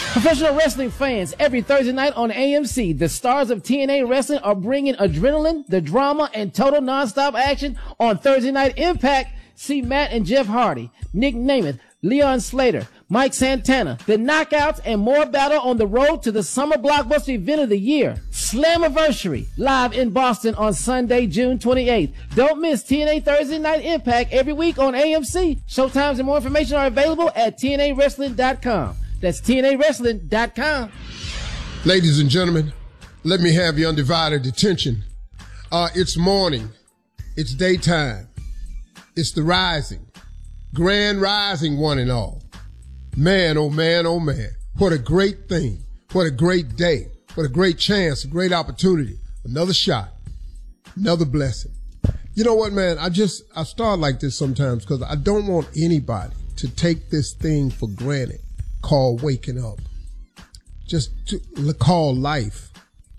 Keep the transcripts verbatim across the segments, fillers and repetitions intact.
Professional wrestling fans, every Thursday night on A M C, the stars of T N A Wrestling are bringing adrenaline, the drama, and total nonstop action on Thursday Night Impact. See Matt and Jeff Hardy, Nick Namath, Leon Slater, Mike Santana, the Knockouts, and more battle on the road to the summer blockbuster event of the year, Slammiversary, live in Boston on Sunday, June twenty-eighth. Don't miss T N A Thursday Night Impact every week on A M C. Showtimes and more information are available at T N A wrestling dot com. That's T N A wrestling dot com. Ladies and gentlemen, let me have your undivided attention. Uh, it's morning. It's daytime. It's the rising. Grand rising, one and all. Man, oh man, oh man. What a great thing. What a great day. What a great chance, a great opportunity. Another shot. Another blessing. You know what, man? I just, I start like this sometimes because I don't want anybody to take this thing for granted called waking up. Just to call life.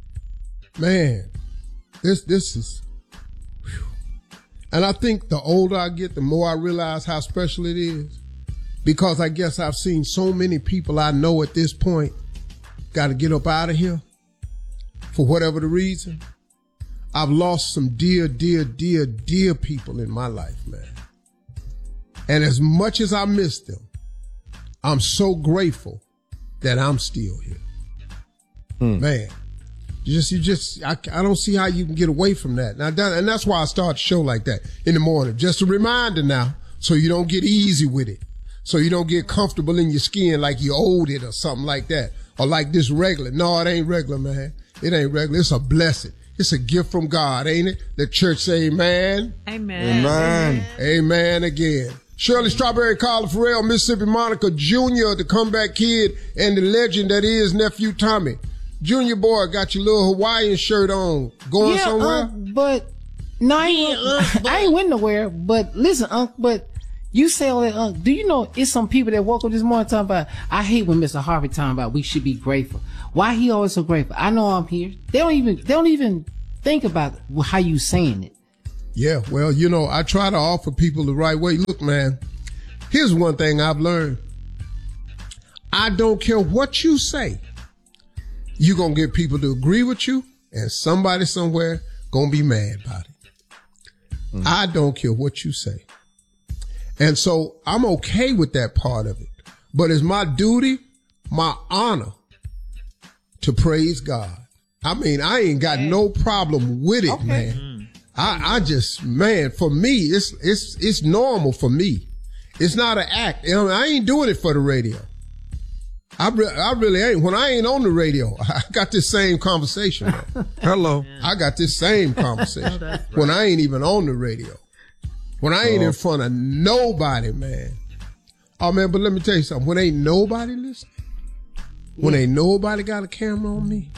Man, this, this is, whew. And I think the older I get, the more I realize how special it is. Because I guess I've seen so many people I know at this point got to get up out of here for whatever the reason. I've lost some dear, dear, dear, dear people in my life, man. And as much as I miss them, I'm so grateful that I'm still here. Mm. Man, you just, you just, I, I don't see how you can get away from that. Now, that. And that's why I start the show like that in the morning. Just a reminder now, so you don't get easy with it. So you don't get comfortable in your skin like you owed it or something like that. Or like this regular. No, it ain't regular, man. It ain't regular. It's a blessing. It's a gift from God, ain't it? The church say amen. Amen. Amen. Amen again. Shirley Strawberry, Carla Farrell, Mississippi Monica Junior, the comeback kid, and the legend that is Nephew Tommy. Junior boy got your little Hawaiian shirt on. Going yeah, somewhere? Unc, but no, I ain't, uh, I ain't went nowhere. But listen, Unc, but you say all that, Unc. Do you know it's some people that woke up this morning talking about, I hate when Mister Harvey talking about we should be grateful. Why he always so grateful? I know I'm here. They don't even, they don't even think about how you saying it. Yeah, well, you know, I try to offer people the right way. Look, man, here's one thing I've learned. I don't care what you say. You're going to get people to agree with you, and somebody somewhere going to be mad about it. Mm. I don't care what you say. And so I'm okay with that part of it. But it's my duty, my honor to praise God. I mean, I ain't got no problem with it, okay. man. Mm. I, I just, man, for me, it's, it's, it's normal for me. It's not an act. You know, I ain't doing it for the radio. I, re- I really ain't. When I ain't on the radio, I got this same conversation. Hello. I got this same conversation. oh, when right. I ain't even on the radio. When I ain't oh. in front of nobody, man. Oh, man, but let me tell you something. When ain't nobody listening, when ain't nobody got a camera on me,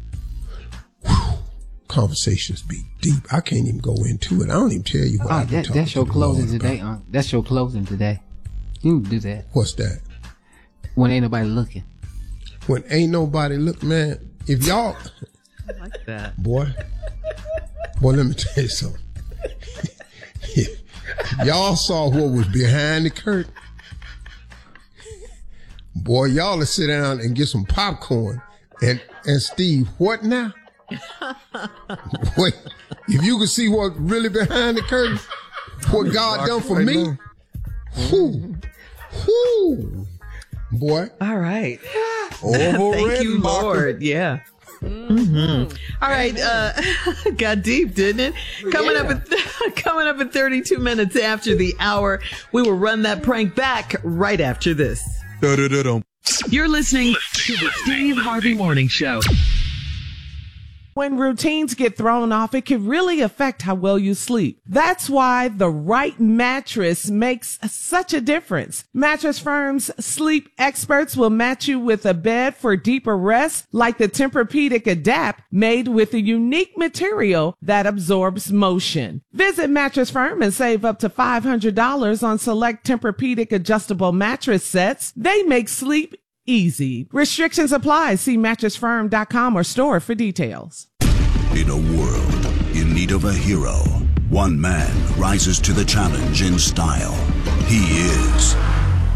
conversations be deep. I can't even go into it. I don't even tell you what oh, I that, That's your closing today, Unc. That's your closing today. You can do that. What's that? When ain't nobody looking. When ain't nobody look, man. If y'all, I like that, boy. Boy, let me tell you something. Y'all saw what was behind the curtain. Boy, y'all to sit down and get some popcorn. And and Steve, what now? Wait, if you could see what really behind the curtain, what God done for me, whoo, whoo, boy. All right. Thank you, Lord. Yeah. Mm-hmm. All right, uh, got deep, didn't it? Coming yeah. up at coming up at thirty-two minutes after the hour, we will run that prank back right after this. Da-da-da-dum. You're listening to the Steve Harvey Morning Show. When routines get thrown off, it can really affect how well you sleep. That's why the right mattress makes such a difference. Mattress Firm's sleep experts will match you with a bed for deeper rest, like the Tempur-Pedic Adapt, made with a unique material that absorbs motion. Visit Mattress Firm and save up to five hundred dollars on select Tempur-Pedic adjustable mattress sets. They make sleep easy. Restrictions apply. See mattress firm dot com or store for details. In a world in need of a hero, one man rises to the challenge in style. He is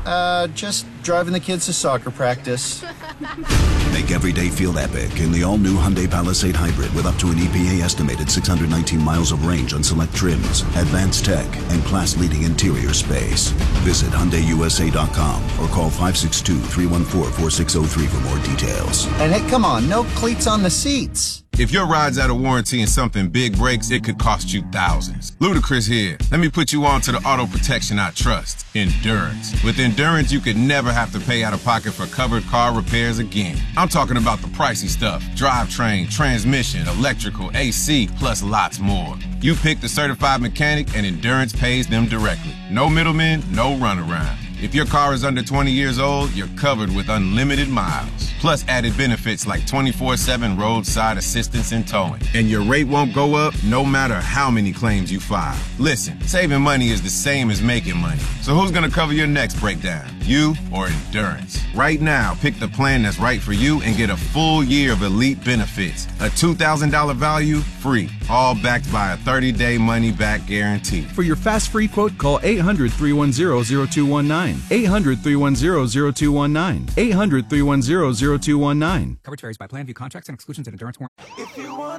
Uh, just driving the kids to soccer practice. Make every day feel epic in the all-new Hyundai Palisade Hybrid with up to an E P A estimated six hundred nineteen miles of range on select trims, advanced tech, and class-leading interior space. Visit Hyundai U S A dot com or call five six two, three one four, four six zero three for more details. And hey, come on, no cleats on the seats. If your ride's out of warranty and something big breaks, it could cost you thousands. Ludacris here. Let me put you on to the auto protection I trust, Endurance. With Endurance, you could never have to pay out of pocket for covered car repairs again. I'm talking about the pricey stuff: drivetrain, transmission, electrical, A C, plus lots more. You pick the certified mechanic and Endurance pays them directly. No middlemen, no runaround. If your car is under twenty years old, you're covered with unlimited miles. Plus added benefits like twenty-four seven roadside assistance and towing. And your rate won't go up no matter how many claims you file. Listen, saving money is the same as making money. So who's gonna cover your next breakdown? You or Endurance? Right now, pick the plan that's right for you and get a full year of elite benefits. A two thousand dollars value, free. All backed by a thirty-day money-back guarantee. For your fast free quote, call eight hundred, three one zero, zero two one nine. eight hundred, three one zero, zero two one nine. eight hundred, three one zero, zero two one nine. Coverage varies by plan. View contracts and exclusions at Endurance warranty. If you want